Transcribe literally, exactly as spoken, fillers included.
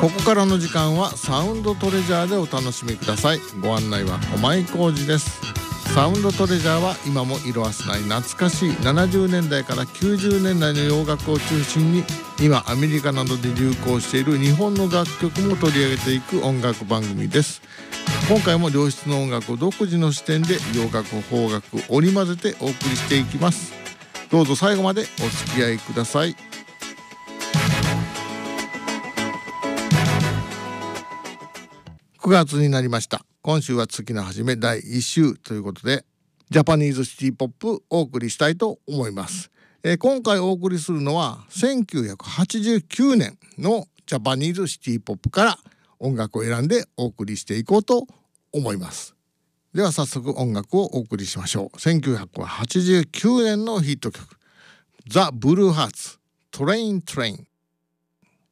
ここからの時間はサウンドトレジャーでお楽しみください。ご案内は駒井浩二です。サウンドトレジャーは今も色あせない懐かしいななじゅうねんだいからきゅうじゅうねんだいの洋楽を中心に今アメリカなどで流行している日本の楽曲も取り上げていく音楽番組です。今回も良質の音楽を独自の視点で洋楽邦楽織り交ぜてお送りしていきます。どうぞ最後までお付き合いください。くがつになりました。今週は月の初めだいいっ週ということでジャパニーズシティポップお送りしたいと思います。えー、今回お送りするのはせんきゅうひゃくはちじゅうきゅうねんのジャパニーズシティポップから音楽を選んでお送りしていこうと思います。では早速音楽をお送りしましょう。せんきゅうひゃくはちじゅうきゅうねんのヒット曲ザ・ブルーハーツトレイントレイン。